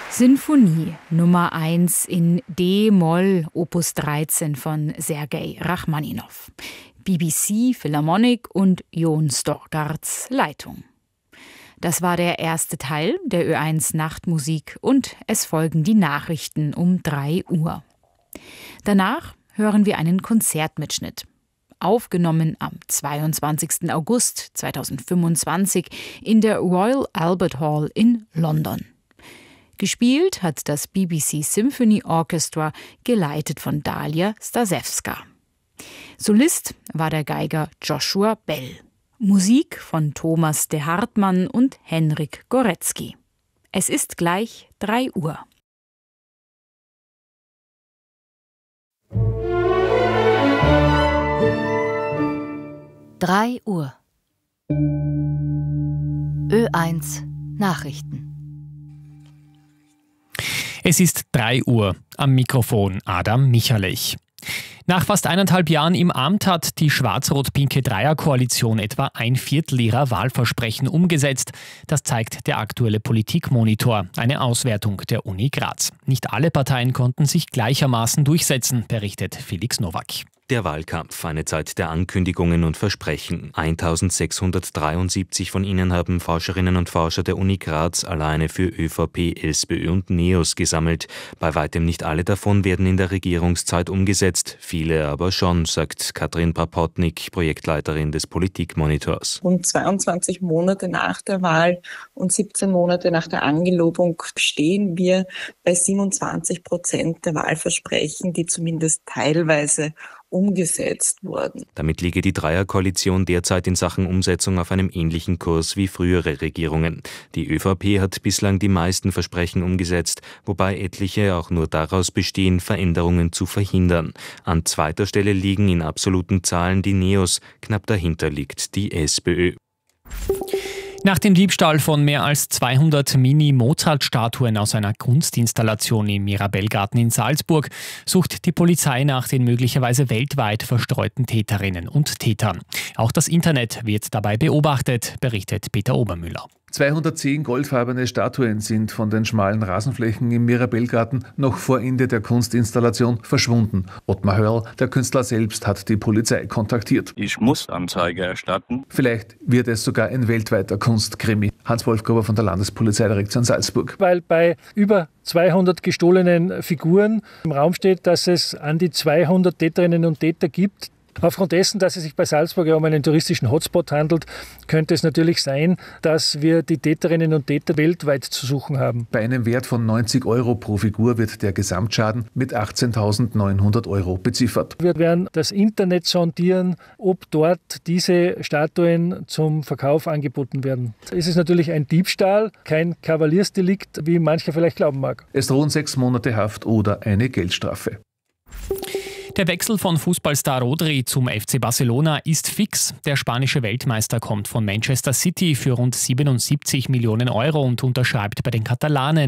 Sinfonie Nummer 1 in D-Moll, Opus 13 von Sergei Rachmaninow. BBC Philharmonic und Jon Storgarts Leitung. Das war der erste Teil der Ö1 Nachtmusik und es folgen die Nachrichten um 3 Uhr. Danach hören wir einen Konzertmitschnitt. Aufgenommen am 22. August 2025 in der Royal Albert Hall in London. Gespielt hat das BBC Symphony Orchestra, geleitet von Dalia Stasewska. Solist war der Geiger Joshua Bell. Musik von Thomas de Hartmann und Henryk Górecki. Es ist gleich 3 Uhr. Drei Uhr. Ö1 Nachrichten. Es ist 3 Uhr. Am Mikrofon Adam Michalech. Nach fast 1,5 Jahren im Amt hat die schwarz-rot-pinke Dreierkoalition etwa 1/4 ihrer Wahlversprechen umgesetzt. Das zeigt der aktuelle Politikmonitor, eine Auswertung der Uni Graz. Nicht alle Parteien konnten sich gleichermaßen durchsetzen, berichtet Felix Nowak. Der Wahlkampf, eine Zeit der Ankündigungen und Versprechen. 1673 von ihnen haben Forscherinnen und Forscher der Uni Graz alleine für ÖVP, SPÖ und NEOS gesammelt. Bei weitem nicht alle davon werden in der Regierungszeit umgesetzt, viele aber schon, sagt Katrin Prapotnik, Projektleiterin des Politikmonitors. Rund 22 Monate nach der Wahl und 17 Monate nach der Angelobung stehen wir bei 27% der Wahlversprechen, die zumindest teilweise umgesetzt wurden. Damit liege die Dreierkoalition derzeit in Sachen Umsetzung auf einem ähnlichen Kurs wie frühere Regierungen. Die ÖVP hat bislang die meisten Versprechen umgesetzt, wobei etliche auch nur daraus bestehen, Veränderungen zu verhindern. An zweiter Stelle liegen in absoluten Zahlen die NEOS, knapp dahinter liegt die SPÖ. Nach dem Diebstahl von mehr als 200 Mini-Mozart-Statuen aus einer Kunstinstallation im Mirabellgarten in Salzburg sucht die Polizei nach den möglicherweise weltweit verstreuten Täterinnen und Tätern. Auch das Internet wird dabei beobachtet, berichtet Peter Obermüller. 210 goldfarbene Statuen sind von den schmalen Rasenflächen im Mirabellgarten noch vor Ende der Kunstinstallation verschwunden. Ottmar Hörl, der Künstler selbst, hat die Polizei kontaktiert. Ich muss Anzeige erstatten. Vielleicht wird es sogar ein weltweiter Kunstkrimi. Hans-Wolf Gruber von der Landespolizeidirektion Salzburg. Weil bei über 200 gestohlenen Figuren im Raum steht, dass es an die 200 Täterinnen und Täter gibt. Aufgrund dessen, dass es sich bei Salzburg ja um einen touristischen Hotspot handelt, könnte es natürlich sein, dass wir die Täterinnen und Täter weltweit zu suchen haben. Bei einem Wert von 90 € pro Figur wird der Gesamtschaden mit 18.900 € beziffert. Wir werden das Internet sondieren, ob dort diese Statuen zum Verkauf angeboten werden. Es ist natürlich ein Diebstahl, kein Kavaliersdelikt, wie mancher vielleicht glauben mag. Es drohen 6 Monate Haft oder eine Geldstrafe. Der Wechsel von Fußballstar Rodri zum FC Barcelona ist fix. Der spanische Weltmeister kommt von Manchester City für rund 77 Millionen € und unterschreibt bei den Katalanen